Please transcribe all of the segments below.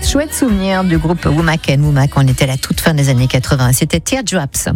chouette souvenir du groupe Womack & Womack. On était à la toute fin des années 80. C'était Teardrops.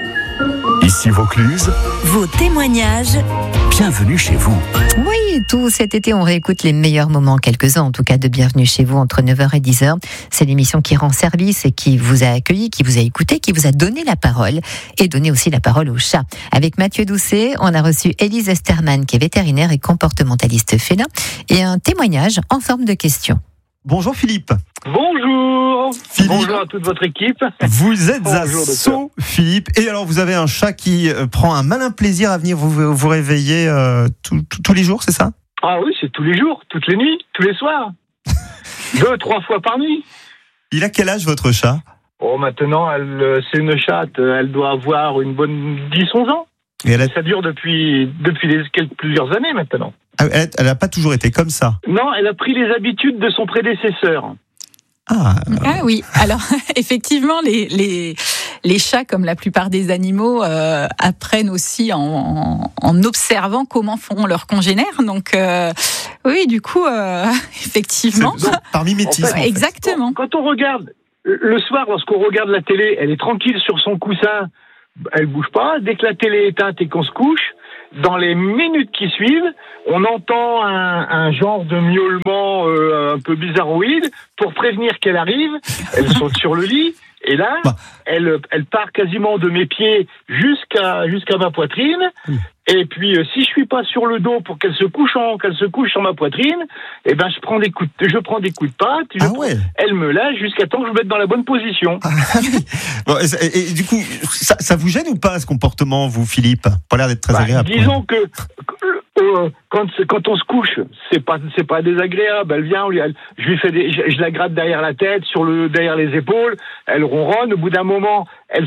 Ici Vaucluse, vos témoignages. Bienvenue chez vous. Oui, tout cet été, on réécoute les meilleurs moments, quelques-uns en tout cas, de Bienvenue chez vous entre 9h et 10h. C'est l'émission qui rend service et qui vous a accueilli, qui vous a écouté, qui vous a donné la parole et donné aussi la parole au chat. Avec Mathieu Doucet, on a reçu Élise Esterman, qui est vétérinaire et comportementaliste félin, et un témoignage en forme de question. Bonjour Philippe. Bonjour. Philippe. Bonjour à toute votre équipe. Vous êtes à Bonjour, Sceaux, Philippe. Et alors, vous avez un chat qui prend un malin plaisir à venir vous réveiller tous les jours, c'est ça? Ah oui, c'est tous les jours, toutes les nuits, tous les soirs. 2-3 fois par nuit. Il a quel âge, votre chat? Oh, maintenant, c'est une chatte, elle doit avoir une bonne 10-11 ans. Et Ça dure depuis plusieurs années maintenant. elle n'a pas toujours été comme ça. Non, elle a pris les habitudes de son prédécesseur. Ah oui, alors effectivement, les chats, comme la plupart des animaux, apprennent aussi en observant comment font leurs congénères. Donc oui, du coup, effectivement. Donc, par mimétisme. En fait. Exactement. Quand on regarde, le soir, lorsqu'on regarde la télé, elle est tranquille sur son coussin, elle bouge pas. Dès que la télé est éteinte et qu'on se couche, dans les minutes qui suivent, on entend un genre de miaulement un peu bizarroïde pour prévenir qu'elle arrive. Elle saute sur le lit et là, elle part quasiment de mes pieds jusqu'à ma poitrine. Et puis, si je suis pas sur le dos pour qu'elle se couche sur ma poitrine, eh ben je prends des coups de patte. Elle me lâche jusqu'à temps que je me mette dans la bonne position. Bon, et du coup, ça vous gêne ou pas ce comportement, vous, Philippe? Pas l'air d'être très agréable. Disons que quand on se couche, c'est pas désagréable. Elle vient, je la gratte derrière la tête, derrière les épaules. Elle ronronne. Au bout d'un moment, elle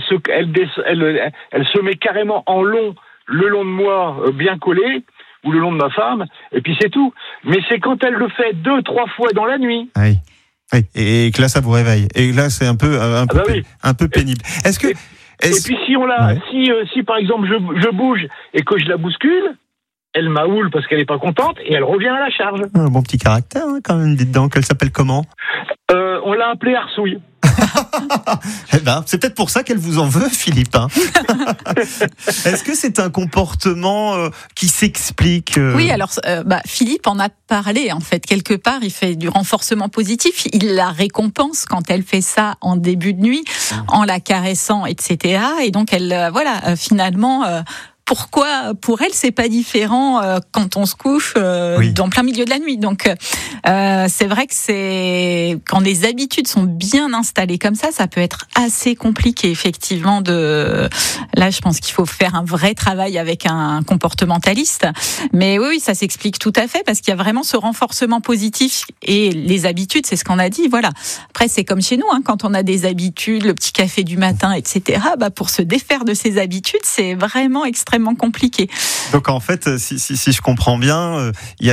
se met carrément en long. Le long de moi, bien collé, ou le long de ma femme, et puis c'est tout. Mais c'est quand elle le fait 2-3 fois dans la nuit. Oui. Et que là, ça vous réveille. Et là, c'est un peu pénible. Et puis si par exemple je bouge et que je la bouscule, elle mahoule parce qu'elle n'est pas contente et elle revient à la charge. Un bon petit caractère, quand même, dites donc. Elle s'appelle comment? On l'a appelée Arsouille. Eh ben, c'est peut-être pour ça qu'elle vous en veut, Philippe. Est-ce que c'est un comportement qui s'explique Oui, alors Philippe en a parlé, en fait. Quelque part, il fait du renforcement positif. Il la récompense quand elle fait ça en début de nuit, en la caressant, etc. Et donc, elle, finalement... Pourquoi pour elle c'est pas différent quand on se couche dans plein milieu de la nuit. Donc c'est vrai que c'est quand les habitudes sont bien installées comme ça peut être assez compliqué effectivement là je pense qu'il faut faire un vrai travail avec un comportementaliste. Mais oui, ça s'explique tout à fait parce qu'il y a vraiment ce renforcement positif et les habitudes, c'est ce qu'on a dit. Voilà. Après c'est comme chez nous quand on a des habitudes, le petit café du matin, etc. Pour se défaire de ces habitudes, c'est vraiment extrêmement compliqué. Donc en fait, si je comprends bien,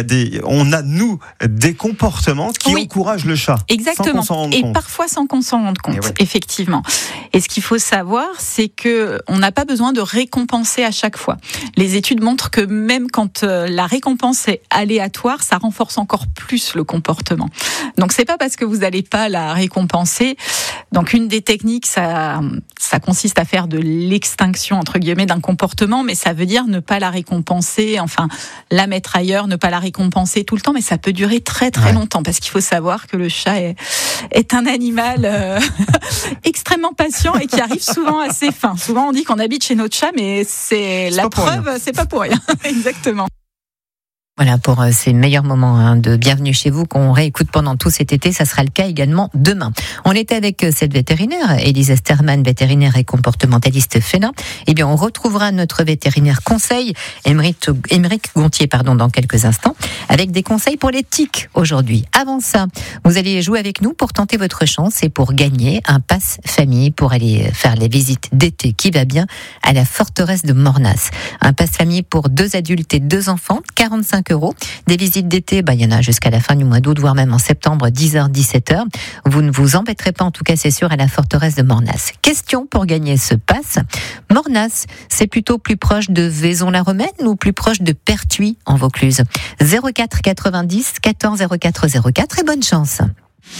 on a nous des comportements qui encouragent le chat. Exactement. Sans qu'on s'en rende compte. Parfois sans qu'on s'en rende compte, effectivement. Et ce qu'il faut savoir, c'est que on n'a pas besoin de récompenser à chaque fois. Les études montrent que même quand la récompense est aléatoire, ça renforce encore plus le comportement. Donc c'est pas parce que vous n'allez pas la récompenser. Donc une des techniques, ça consiste à faire de l'extinction entre guillemets d'un comportement, mais ça veut dire ne pas la récompenser, enfin la mettre ailleurs, ne pas la récompenser tout le temps, mais ça peut durer très très longtemps parce qu'il faut savoir que le chat est un animal extrêmement patient et qui arrive souvent à ses fins. Souvent on dit qu'on habite chez notre chat, mais c'est la preuve, c'est pas pour rien. Exactement. Voilà pour ces meilleurs moments de Bienvenue chez vous qu'on réécoute pendant tout cet été. Ça sera le cas également demain. On était avec cette vétérinaire, Élise Esterman, vétérinaire et comportementaliste félin. Eh bien, on retrouvera notre vétérinaire conseil, Émeric Gontier, dans quelques instants, avec des conseils pour les tiques aujourd'hui. Avant ça, vous allez jouer avec nous pour tenter votre chance et pour gagner un pass famille pour aller faire les visites d'été qui va bien à la forteresse de Mornas. Un pass famille pour 2 adultes et 2 enfants, 45 €. Des visites d'été, il y en a jusqu'à la fin du mois d'août, voire même en septembre, 10h, 17h. Vous ne vous embêterez pas, en tout cas, c'est sûr, à la forteresse de Mornas. Question pour gagner ce pass. Mornas, c'est plutôt plus proche de Vaison-la-Romaine ou plus proche de Pertuis en Vaucluse? 04 90 14 04 04 et bonne chance.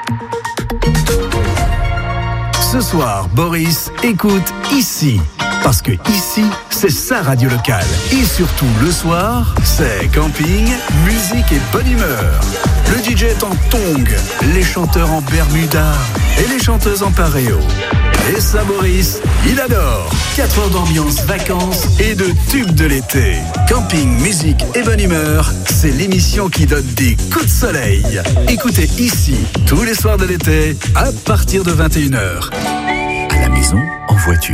Ce soir, Boris écoute ici. Parce que ici, c'est sa radio locale. Et surtout, le soir, c'est camping, musique et bonne humeur. Le DJ est en tongs, les chanteurs en bermuda et les chanteuses en paréo. Et ça, Boris, il adore. 4 heures d'ambiance, vacances et de tubes de l'été. Camping, musique et bonne humeur, c'est l'émission qui donne des coups de soleil. Écoutez ici, tous les soirs de l'été, à partir de 21h. À la maison, en voiture.